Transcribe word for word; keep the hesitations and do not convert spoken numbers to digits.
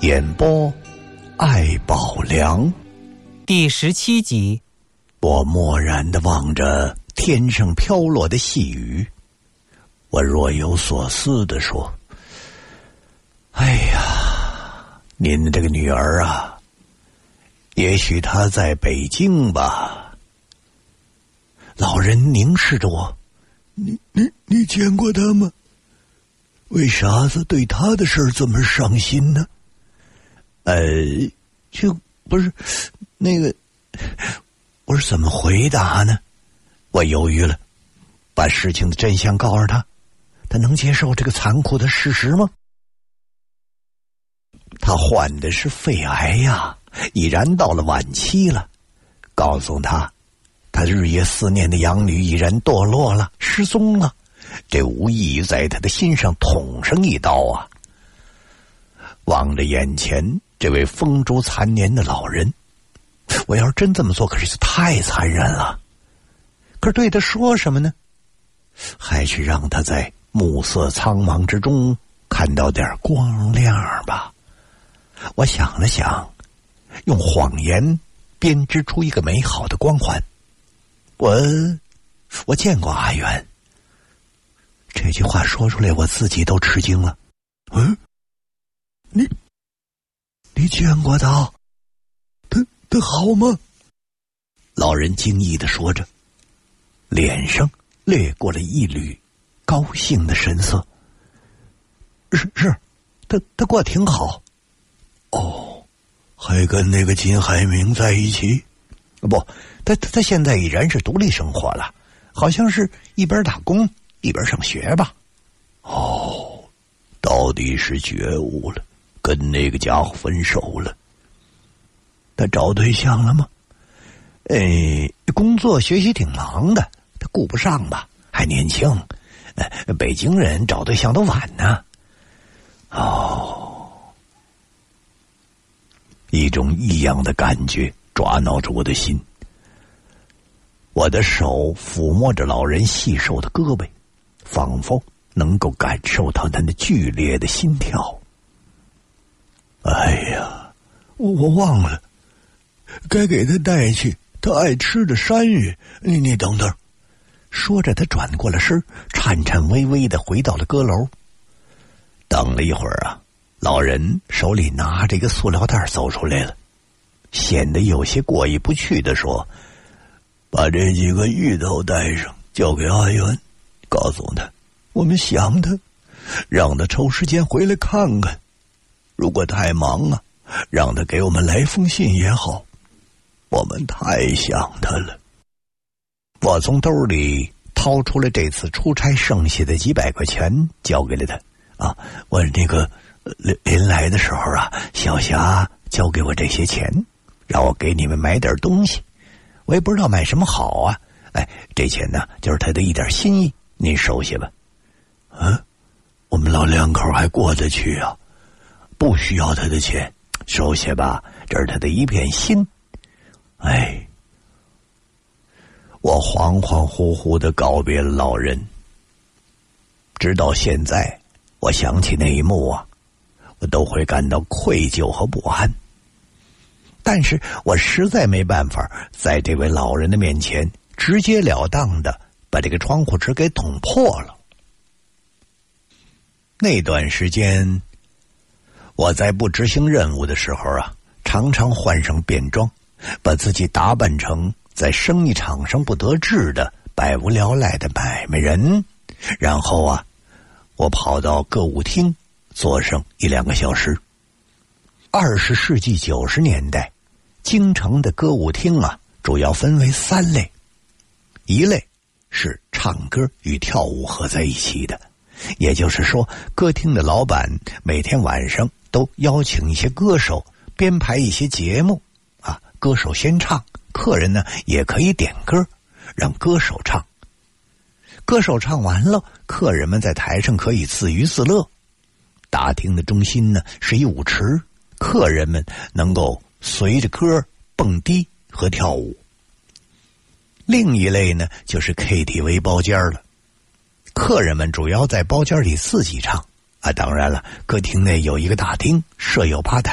演播爱宝良。 第十七集。 我漠然地望着天上飘落的细雨，我若有所思地说：哎呀，您的这个女儿啊，也许她在北京吧。老人凝视着我：你你你见过她吗？为啥子对她的事儿这么伤心呢？呃，就不是那个，我是怎么回答呢？我犹豫了，把事情的真相告诉他，他能接受这个残酷的事实吗？他患的是肺癌呀，已然到了晚期了。告诉他，他日夜思念的养女已然堕落了，失踪了，这无异于在他的心上捅上一刀啊！望着眼前这位风烛残年的老人，我要是真这么做，可是太残忍了。可是对他说什么呢？还是让他在暮色苍茫之中看到点光亮吧。我想了想，用谎言编织出一个美好的光环。我我见过阿元。这句话说出来，我自己都吃惊了。嗯，你你见过他？他他好吗？老人惊异地说着，脸上掠过了一缕高兴的神色。是是，他他过得挺好。哦，还跟那个金海明在一起？不，他他现在已然是独立生活了，好像是一边打工一边上学吧。哦，到底是觉悟了，跟那个家伙分手了。他找对象了吗？哎，工作学习挺忙的，他顾不上吧，还年轻。呃，北京人找对象都晚呢。哦，一种异样的感觉抓挠着我的心。我的手抚摸着老人细瘦的胳膊，仿佛能够感受到他那剧烈的心跳。哎呀，我我忘了，该给他带去他爱吃的山芋。你你等等。说着，他转过了身，颤颤巍巍地回到了阁楼。等了一会儿啊，老人手里拿着一个塑料袋走出来了，显得有些过意不去地说：把这几个芋头带上，交给阿元，告诉他我们想他，让他抽时间回来看看。如果太忙啊，让他给我们来封信也好，我们太想他了。我从兜里掏出了这次出差剩下的几百块钱，交给了他。啊，我那个临临来的时候啊，小霞交给我这些钱，让我给你们买点东西。我也不知道买什么好啊。哎，这钱呢，就是他的一点心意，您收下吧。嗯，我们老两口还过得去啊，不需要他的钱，收下吧，这是他的一片心。哎，我恍恍惚惚地告别了老人。直到现在，我想起那一幕啊，我都会感到愧疚和不安。但是我实在没办法在这位老人的面前直截了当的把这个窗户纸给捅破了。那段时间，我在不执行任务的时候啊，常常换上便装，把自己打扮成在生意场上不得志的百无聊赖的买卖人，然后啊，我跑到歌舞厅坐上一两个小时。二十世纪九十年代，京城的歌舞厅啊，主要分为三类。一类是唱歌与跳舞合在一起的，也就是说，歌厅的老板每天晚上都邀请一些歌手编排一些节目啊，歌手先唱，客人呢也可以点歌，让歌手唱。歌手唱完了，客人们在台上可以自娱自乐。大厅的中心呢是一舞池，客人们能够随着歌蹦迪和跳舞。另一类呢就是 K T V 包间了，客人们主要在包间里自己唱啊，当然了，歌厅内有一个大厅，设有吧台。